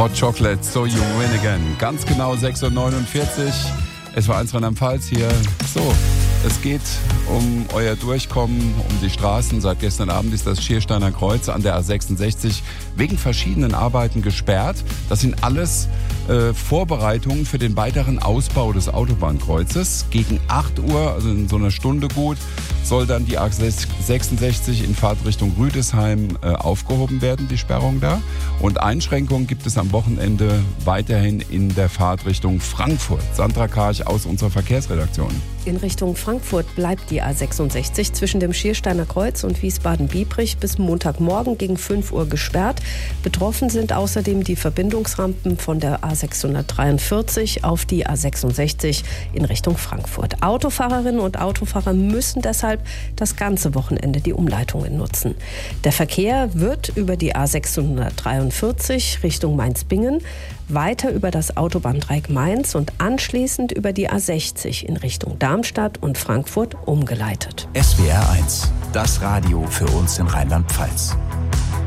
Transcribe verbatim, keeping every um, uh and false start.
Hot Chocolate, So You Win Again. Ganz genau sechs Uhr neunundvierzig. Es war eins Rheinland-Pfalz hier. So, es geht um euer Durchkommen, um die Straßen. Seit gestern Abend ist das Schiersteiner Kreuz an der A sechsundsechzig wegen verschiedenen Arbeiten gesperrt. Das sind alles äh, Vorbereitungen für den weiteren Ausbau des Autobahnkreuzes. Gegen acht Uhr, also in so einer Stunde gut, soll dann die A sechsundsechzig in Fahrtrichtung Rüdesheim äh, aufgehoben werden, die Sperrung da. Und Einschränkungen gibt es am Wochenende weiterhin in der Fahrtrichtung Frankfurt. Sandra Karch aus unserer Verkehrsredaktion. In Richtung Frankfurt bleibt die A sechsundsechzig zwischen dem Schiersteiner Kreuz und Wiesbaden-Biebrich bis Montagmorgen gegen fünf Uhr gesperrt. Betroffen sind außerdem die Verbindungsrampen von der A sechshundertdreiundvierzig auf die A sechsundsechzig in Richtung Frankfurt. Autofahrerinnen und Autofahrer müssen deshalb das ganze Wochenende die Umleitungen nutzen. Der Verkehr wird über die A sechshundertdreiundvierzig Richtung Mainz-Bingen, weiter über das Autobahndreieck Mainz und anschließend über die A sechzig in Richtung Darmstadt und Frankfurt umgeleitet. S W R eins, das Radio für uns in Rheinland-Pfalz.